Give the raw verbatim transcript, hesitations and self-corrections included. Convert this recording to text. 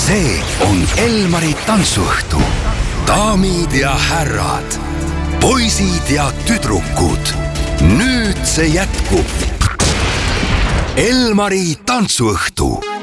see on Elmari tantsuõhtu. Daamid ja härrad, poisid ja tüdrukud, nüüd see jätkub. Elmari tantsuõhtu.